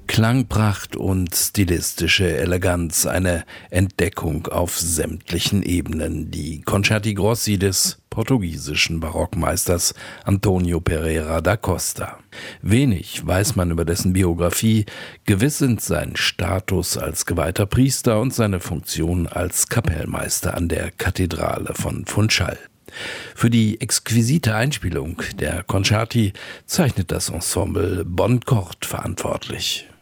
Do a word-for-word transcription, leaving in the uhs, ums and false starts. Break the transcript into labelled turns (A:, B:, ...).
A: Klangpracht und stilistische Eleganz, eine Entdeckung auf sämtlichen Ebenen. Die Concerti Grossi des portugiesischen Barockmeisters Antonio Pereira da Costa. Wenig weiß man über dessen Biografie, gewiss sind sein Status als geweihter Priester und seine Funktion als Kapellmeister an der Kathedrale von Funchal. Für die exquisite Einspielung der Concerti zeichnet das Ensemble Bon Cort verantwortlich.